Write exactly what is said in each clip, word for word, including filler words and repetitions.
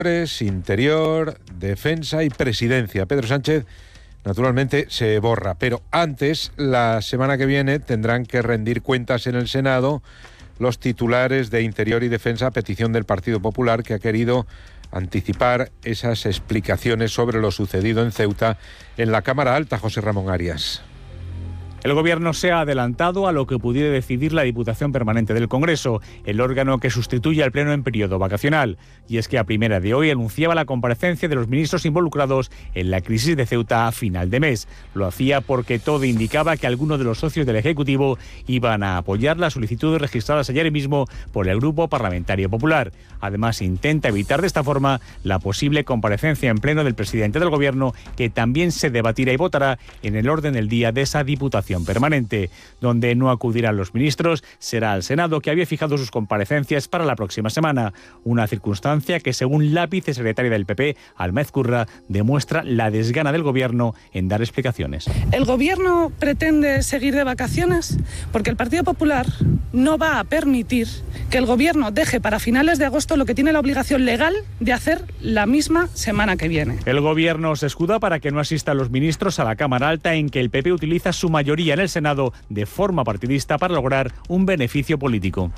Interior, Defensa y Presidencia. Pedro Sánchez, naturalmente, se borra, pero antes, la semana que viene, tendrán que rendir cuentas en el Senado los titulares de Interior y Defensa a petición del Partido Popular, que ha querido anticipar esas explicaciones sobre lo sucedido en Ceuta en la Cámara Alta. José Ramón Arias. El Gobierno se ha adelantado a lo que pudiera decidir la Diputación Permanente del Congreso, el órgano que sustituye al Pleno en periodo vacacional. Y es que a primera de hoy anunciaba la comparecencia de los ministros involucrados en la crisis de Ceuta a final de mes. Lo hacía porque todo indicaba que algunos de los socios del Ejecutivo iban a apoyar las solicitudes registradas ayer mismo por el Grupo Parlamentario Popular. Además, intenta evitar de esta forma la posible comparecencia en Pleno del presidente del Gobierno, que también se debatirá y votará en el orden del día de esa Diputación Permanente. Donde no acudirán los ministros será al Senado, que había fijado sus comparecencias para la próxima semana. Una circunstancia que, según la vicesecretaria del P P, Alma Ezcurra, demuestra la desgana del Gobierno en dar explicaciones. ¿El Gobierno pretende seguir de vacaciones? Porque el Partido Popular no va a permitir que el Gobierno deje para finales de agosto lo que tiene la obligación legal de hacer la misma semana que viene. El Gobierno se escuda para que no asistan los ministros a la Cámara Alta, en que el P P utiliza su mayoría en el Senado de forma partidista para lograr un beneficio político.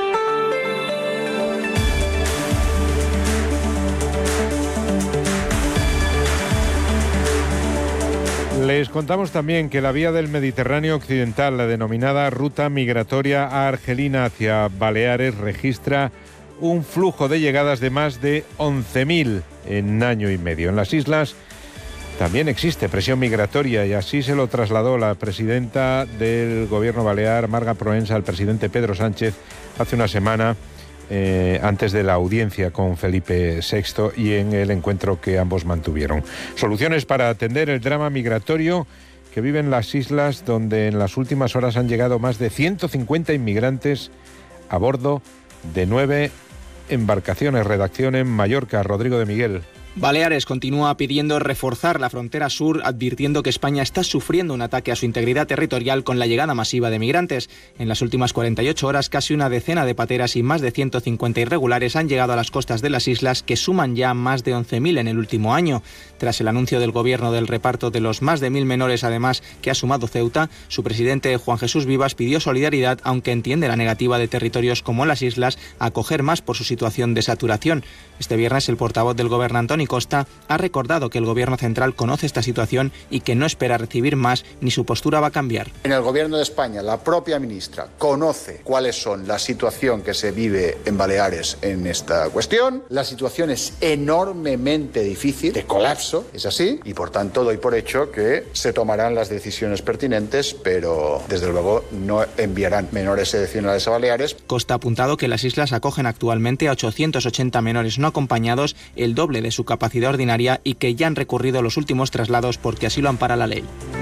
Les contamos también que la vía del Mediterráneo occidental, la denominada ruta migratoria argelina hacia Baleares, registra un flujo de llegadas de más de once mil en año y medio. En las islas también existe presión migratoria, y así se lo trasladó la presidenta del Gobierno balear, Marga Proença, al presidente Pedro Sánchez hace una semana, eh, antes de la audiencia con Felipe sexto y en el encuentro que ambos mantuvieron. Soluciones para atender el drama migratorio que viven las islas, donde en las últimas horas han llegado más de ciento cincuenta inmigrantes a bordo de nueve embarcaciones. Redacción en Mallorca, Rodrigo de Miguel. Baleares continúa pidiendo reforzar la frontera sur, advirtiendo que España está sufriendo un ataque a su integridad territorial con la llegada masiva de migrantes. En las últimas cuarenta y ocho horas, casi una decena de pateras y más de ciento cincuenta irregulares han llegado a las costas de las islas, que suman ya más de once mil en el último año. Tras el anuncio del Gobierno del reparto de los más de mil menores, además, que ha sumado Ceuta, su presidente Juan Jesús Vivas pidió solidaridad, aunque entiende la negativa de territorios como las islas a acoger más por su situación de saturación. Este viernes, el portavoz del Gobierno, Antoni Costa, ha recordado que el Gobierno central conoce esta situación y que no espera recibir más, ni su postura va a cambiar. En el Gobierno de España, la propia ministra conoce cuáles son la situación que se vive en Baleares en esta cuestión. La situación es enormemente difícil, de colapso, es así, y por tanto doy por hecho que se tomarán las decisiones pertinentes, pero desde luego no enviarán menores excepcionales a Baleares. Costa ha apuntado que las islas acogen actualmente a ochocientos ochenta menores no acompañados, el doble de su capacidad ordinaria, y que ya han recurrido los últimos traslados porque así lo ampara la ley.